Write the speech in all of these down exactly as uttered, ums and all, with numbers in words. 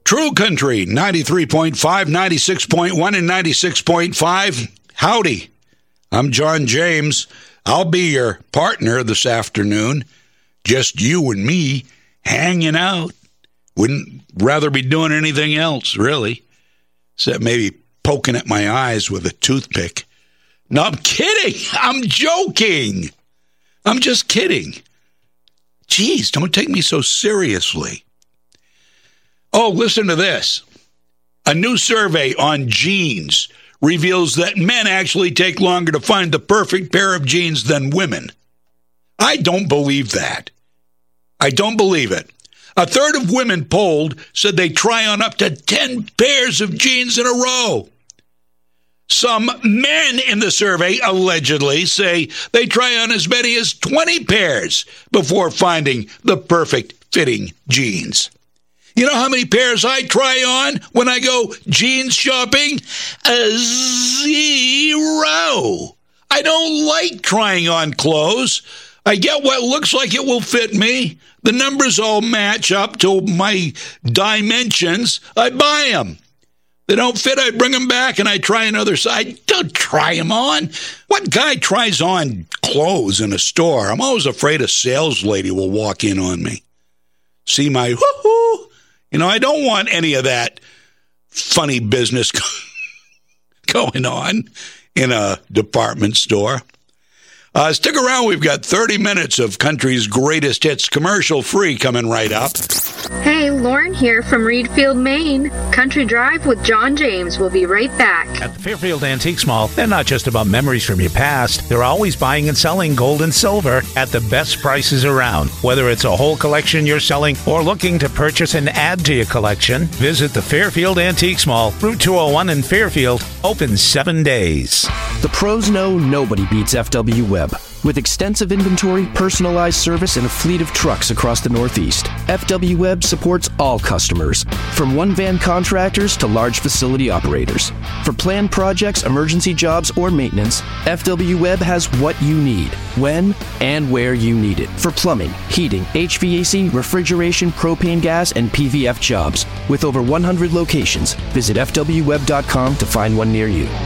True Country, ninety-three point five, ninety-six point one, and ninety-six point five. Howdy. I'm John James. I'll be your partner this afternoon. Just you and me hanging out. Wouldn't rather be doing anything else, really, except maybe poking at my eyes with a toothpick. No, I'm kidding. I'm joking. I'm just kidding. Jeez, don't take me so seriously. Oh, listen to this. A new survey on jeans reveals that men actually take longer to find the perfect pair of jeans than women. I don't believe that. I don't believe it. A third of women polled said they try on up to ten pairs of jeans in a row. Some men in the survey allegedly say they try on as many as twenty pairs before finding the perfect fitting jeans. You know how many pairs I try on when I go jeans shopping? A zero. I don't like trying on clothes. I get what looks like it will fit me. The numbers all match up to my dimensions. I buy them. They don't fit, I bring them back and I try another size. Don't try them on. What guy tries on clothes in a store? I'm always afraid a sales lady will walk in on me. See my whoo-hoo. You know, I don't want any of that funny business going on in a department store. Uh, stick around. We've got thirty minutes of country's greatest hits, commercial free, coming right up. Hey, Lauren here from Reedfield, Maine. Country Drive with John James. We'll be right back. At the Fairfield Antiques Mall, they're not just about memories from your past. They're always buying and selling gold and silver at the best prices around. Whether it's a whole collection you're selling or looking to purchase and add to your collection, visit the Fairfield Antiques Mall, Route two oh one in Fairfield, open seven days. The pros know nobody beats F W Web. With extensive inventory, personalized service, and a fleet of trucks across the Northeast, F W Web supports all customers, from one-van contractors to large facility operators. For planned projects, emergency jobs, or maintenance, F W Web has what you need, when and where you need it. For plumbing, heating, H V A C, refrigeration, propane gas, and P V F jobs. With over one hundred locations, visit F W web dot com to find one near you.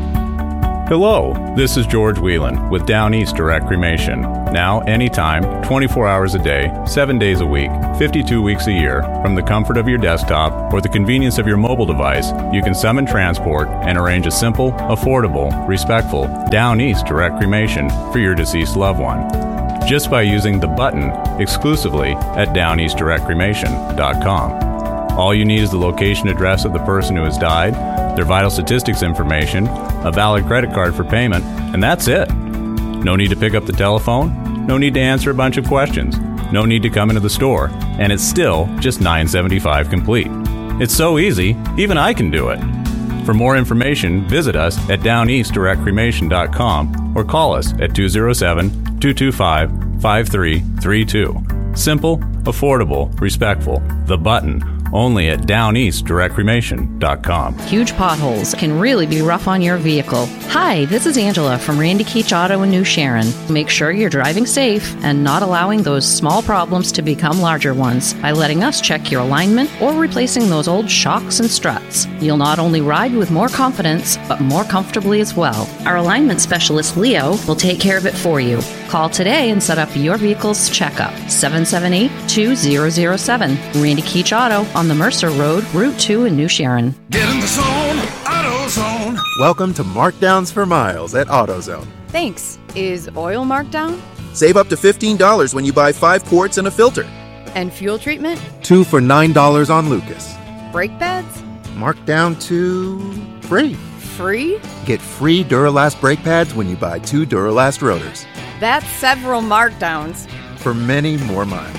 Hello, this is George Whelan with Down East Direct Cremation. Now, anytime, twenty-four hours a day, seven days a week, fifty-two weeks a year, from the comfort of your desktop or the convenience of your mobile device, you can summon transport and arrange a simple, affordable, respectful Down East Direct Cremation for your deceased loved one. Just by using the button exclusively at down east direct cremation dot com. All you need is the location address of the person who has died, their vital statistics information, a valid credit card for payment, and that's it. No need to pick up the telephone, no need to answer a bunch of questions, no need to come into the store, and it's still just nine dollars and seventy-five cents complete. It's so easy, even I can do it. For more information, visit us at down east direct cremation dot com or call us at two oh seven, two two five, five three three two. Simple, affordable, respectful. The button. Only at down east direct cremation dot com. Huge potholes can really be rough on your vehicle. Hi, this is Angela from Randy Keach Auto in New Sharon. Make sure you're driving safe and not allowing those small problems to become larger ones by letting us check your alignment or replacing those old shocks and struts. You'll not only ride with more confidence, but more comfortably as well. Our alignment specialist, Leo, will take care of it for you. Call today and set up your vehicle's checkup. seven seven eight, two zero zero seven. Randy Keach Auto on the Mercer Road, Route two in New Sharon. Get in the zone, AutoZone. Welcome to Markdowns for Miles at AutoZone. Thanks. Is oil marked down? Save up to fifteen dollars when you buy five quarts and a filter. And fuel treatment? Two for nine dollars on Lucas. Brake pads? Marked down to free. Free? Get free Duralast brake pads when you buy two Duralast rotors. That's several markdowns. For many more miles.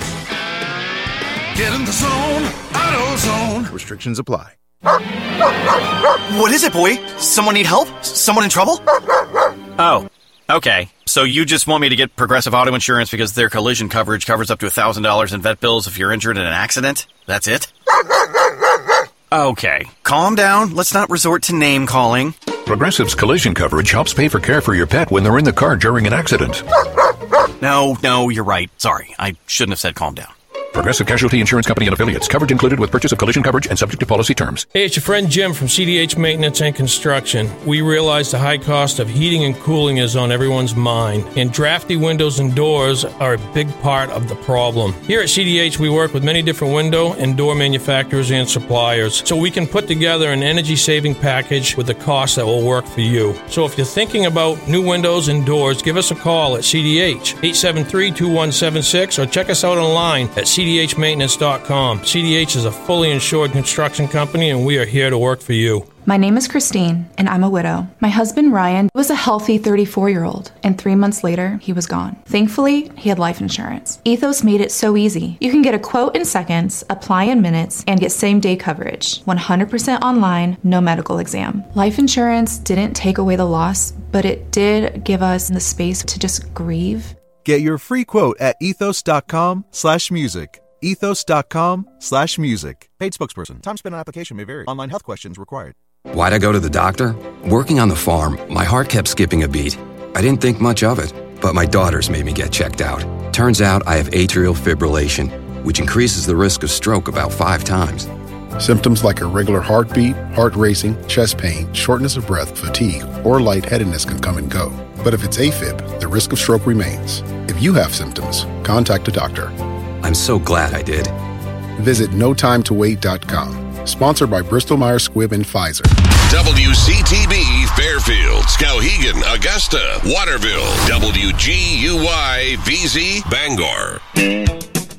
Get in the zone, AutoZone. Restrictions apply. What is it, boy? Someone need help? Someone in trouble? Oh, okay. So you just want me to get Progressive Auto Insurance because their collision coverage covers up to one thousand dollars in vet bills if you're injured in an accident? That's it? Okay, calm down. Let's not resort to name calling. Progressive's collision coverage helps pay for care for your pet when they're in the car during an accident. No, no, you're right. Sorry, I shouldn't have said calm down. Progressive Casualty Insurance Company and Affiliates. Coverage included with purchase of collision coverage and subject to policy terms. Hey, it's your friend Jim from C D H Maintenance and Construction. We realize the high cost of heating and cooling is on everyone's mind, and drafty windows and doors are a big part of the problem. Here at C D H, we work with many different window and door manufacturers and suppliers, so we can put together an energy-saving package with a cost that will work for you. So if you're thinking about new windows and doors, give us a call at C D H, eight seven three, two one seven six, or check us out online at C D H maintenance dot com. C D H is a fully insured construction company, and we are here to work for you. My name is Christine, and I'm a widow. My husband, Ryan, was a healthy thirty-four-year-old, and three months later, he was gone. Thankfully, he had life insurance. Ethos made it so easy. You can get a quote in seconds, apply in minutes, and get same-day coverage. one hundred percent online, no medical exam. Life insurance didn't take away the loss, but it did give us the space to just grieve. Get your free quote at ethos.com slash music. ethos.com slash music. Paid spokesperson. Time spent on application may vary. Online health questions required. Why'd I go to the doctor? Working on the farm, my heart kept skipping a beat. I didn't think much of it, but my daughters made me get checked out. Turns out I have atrial fibrillation, which increases the risk of stroke about five times. Symptoms like irregular heartbeat, heart racing, chest pain, shortness of breath, fatigue, or lightheadedness can come and go. But if it's AFib, the risk of stroke remains. If you have symptoms, contact a doctor. I'm so glad I did. Visit no time to wait dot com. Sponsored by Bristol Myers Squibb and Pfizer. W C T B Fairfield, Skowhegan, Augusta, Waterville, W G U Y V Z Bangor.